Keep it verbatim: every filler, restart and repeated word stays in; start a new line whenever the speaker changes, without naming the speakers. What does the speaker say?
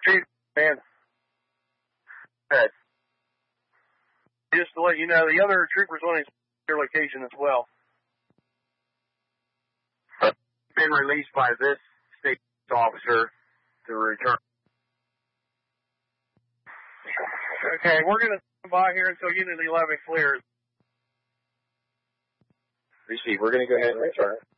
Chief, man. Good. Just to let you know, the other troopers on their location as well. Been released by this state officer to return. Okay, we're going to stand by here until Unit eleven clears.
Receive. We're going to go ahead and return.